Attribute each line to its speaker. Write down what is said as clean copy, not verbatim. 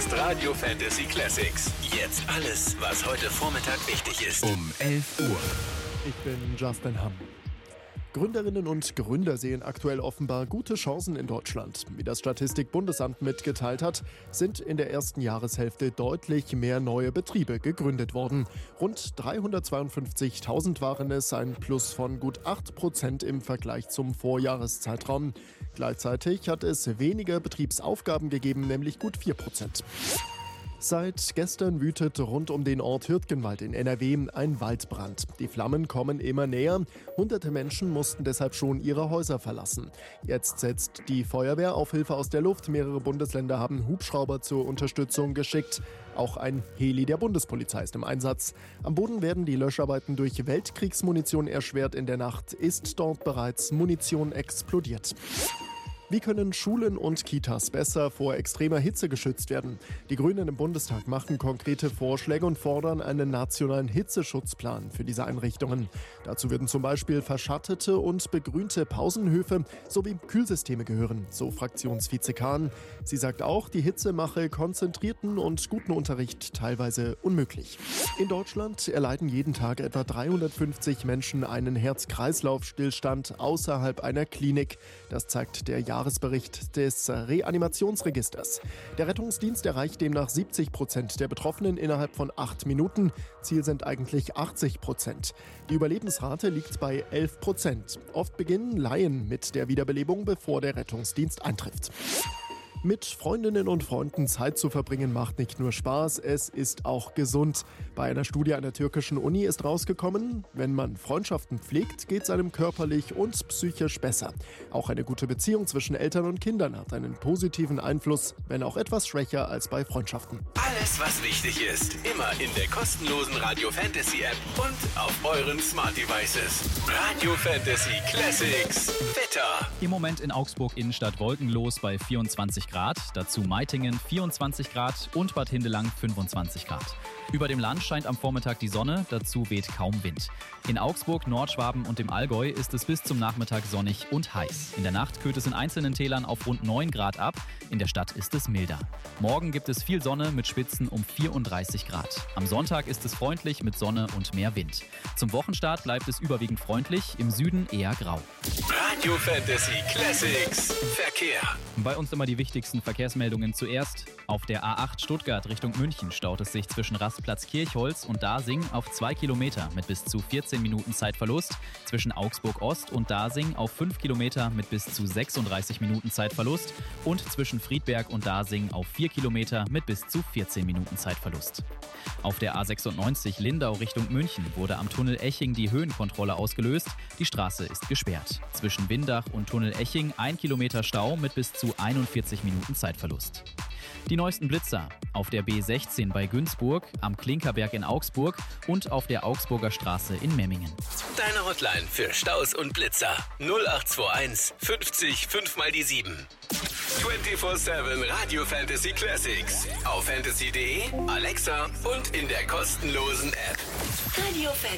Speaker 1: ist Radio Fantasy Classics. Jetzt alles, was heute Vormittag wichtig ist. Um 11 Uhr.
Speaker 2: Ich bin Justin Hamm. Gründerinnen und Gründer sehen aktuell offenbar gute Chancen in Deutschland. Wie das Statistikbundesamt mitgeteilt hat, sind in der ersten Jahreshälfte deutlich mehr neue Betriebe gegründet worden. Rund 352.000 waren es, ein Plus von gut 8% im Vergleich zum Vorjahreszeitraum. Gleichzeitig hat es weniger Betriebsaufgaben gegeben, nämlich gut 4%. Seit gestern wütet rund um den Ort Hürtgenwald in NRW ein Waldbrand. Die Flammen kommen immer näher. Hunderte Menschen mussten deshalb schon ihre Häuser verlassen. Jetzt setzt die Feuerwehr auf Hilfe aus der Luft. Mehrere Bundesländer haben Hubschrauber zur Unterstützung geschickt. Auch ein Heli der Bundespolizei ist im Einsatz. Am Boden werden die Löscharbeiten durch Weltkriegsmunition erschwert. In der Nacht ist dort bereits Munition explodiert. Wie können Schulen und Kitas besser vor extremer Hitze geschützt werden? Die Grünen im Bundestag machen konkrete Vorschläge und fordern einen nationalen Hitzeschutzplan für diese Einrichtungen. Dazu würden zum Beispiel verschattete und begrünte Pausenhöfe sowie Kühlsysteme gehören, so Fraktionsvize Kahn. Sie sagt auch, die Hitze mache konzentrierten und guten Unterricht teilweise unmöglich. In Deutschland erleiden jeden Tag etwa 350 Menschen einen Herz-Kreislauf-Stillstand außerhalb einer Klinik. Das zeigt der Jahresbericht des Reanimationsregisters. Der Rettungsdienst erreicht demnach 70% der Betroffenen innerhalb von 8 Minuten. Ziel sind eigentlich 80%. Die Überlebensrate liegt bei 11%. Oft beginnen Laien mit der Wiederbelebung, bevor der Rettungsdienst eintrifft. Mit Freundinnen und Freunden Zeit zu verbringen macht nicht nur Spaß, es ist auch gesund. Bei einer Studie einer türkischen Uni ist rausgekommen, wenn man Freundschaften pflegt, geht es einem körperlich und psychisch besser. Auch eine gute Beziehung zwischen Eltern und Kindern hat einen positiven Einfluss, wenn auch etwas schwächer als bei Freundschaften.
Speaker 1: Alles, was wichtig ist, immer in der kostenlosen Radio Fantasy App und auf euren Smart Devices. Radio Fantasy Classics. Wetter.
Speaker 3: Im Moment in Augsburg Innenstadt wolkenlos bei 24 Grad, dazu Meitingen 24 Grad und Bad Hindelang 25 Grad. Über dem Land scheint am Vormittag die Sonne, dazu weht kaum Wind. In Augsburg, Nordschwaben und dem Allgäu ist es bis zum Nachmittag sonnig und heiß. In der Nacht kühlt es in einzelnen Tälern auf rund 9 Grad ab, in der Stadt ist es milder. Morgen gibt es viel Sonne mit Spitzen um 34 Grad. Am Sonntag ist es freundlich mit Sonne und mehr Wind. Zum Wochenstart bleibt es überwiegend freundlich, im Süden eher grau.
Speaker 1: Radio Fantasy Classics. Verkehr.
Speaker 3: Bei uns immer die wichtigsten Verkehrsmeldungen zuerst. Auf der A8 Stuttgart Richtung München staut es sich zwischen Rastplatz Kirchholz und Dasing auf 2 Kilometer mit bis zu 14 Minuten Zeitverlust. Zwischen Augsburg Ost und Dasing auf 5 Kilometer mit bis zu 36 Minuten Zeitverlust. Und zwischen Friedberg und Dasing auf 4 Kilometer mit bis zu 14 Minuten Zeitverlust. Auf der A96 Lindau Richtung München wurde am Tunnel Eching die Höhenkontrolle ausgelöst. Die Straße ist gesperrt. Zwischen Windach und Tunnel Eching 1 Kilometer Stau mit bis zu 41 Minuten Zeitverlust. Die neuesten Blitzer auf der B16 bei Günzburg, am Klinkerberg in Augsburg und auf der Augsburger Straße in Memmingen.
Speaker 1: Deine Hotline für Staus und Blitzer 0821 50 5 mal die 7. 24/7 Radio Fantasy Classics. Auf fantasy.de, Alexa und in der kostenlosen App.
Speaker 4: Radio Fantasy.